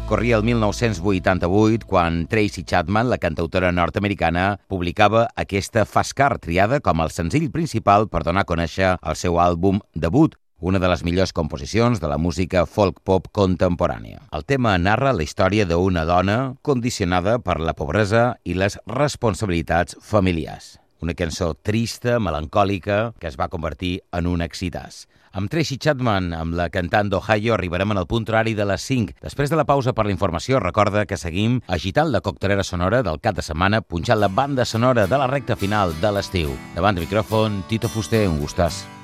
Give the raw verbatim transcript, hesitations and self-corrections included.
Corria el mil nou-cents vuitanta-vuit quan Tracy Chapman, la cantautora nord-americana, publicava aquesta Fast Car, triada com el senzill principal per donar a conèixer el seu àlbum debut, una de les millors composicions de la música folk-pop contemporània. El tema narra la història d'una dona condicionada per la pobresa i les responsabilitats familiars. Una cançó trista, melancòlica, que es va convertir en un exitàs. Amb Tracy Chapman, amb la cantant d'Ohio, arribarem en el punt horari de les cinc. Després de la pausa per la informació, recorda que seguim agitant la coctelera sonora del cap de setmana, punxant la banda sonora de la recta final de l'estiu. Davant del micròfon, Tito Fuster, un gustàs.